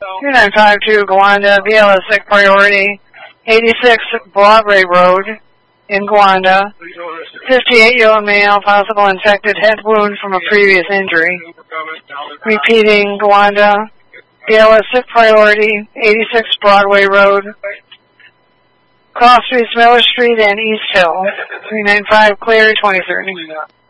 2952 Gowanda, BLS 6 priority, 86 Broadway Road in Gowanda. 58-year-old male, possible infected head wound from a previous injury. Repeating, Gowanda, BLS 6 priority, 86 Broadway Road, Cross Streets, Miller Street, and East Hill. 395 clear, 2030.